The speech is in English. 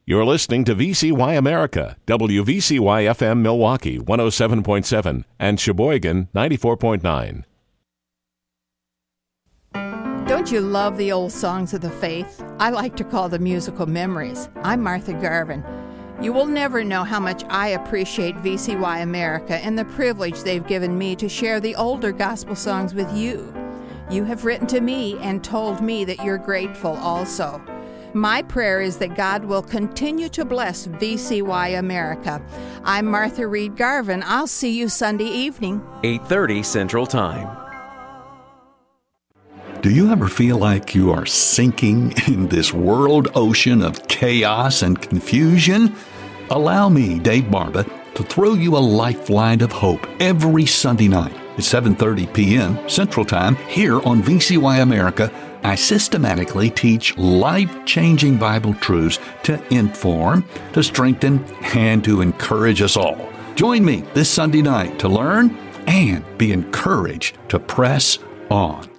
You're listening to VCY America, WVCY FM Milwaukee 107.7 and Sheboygan 94.9. Don't you love the old songs of the faith? I like to call them musical memories. I'm Martha Garvin. You will never know how much I appreciate VCY America and the privilege they've given me to share the older gospel songs with you. You have written to me and told me that you're grateful also. My prayer is that God will continue to bless VCY America. I'm Martha Reed Garvin. I'll see you Sunday evening. 8:30 Central Time. Do you ever feel like you are sinking in this world ocean of chaos and confusion? Allow me, Dave Barba, to throw you a lifeline of hope every Sunday night at 7:30 p.m. Central Time here on VCY America. I systematically teach life-changing Bible truths to inform, to strengthen, and to encourage us all. Join me this Sunday night to learn and be encouraged to press on.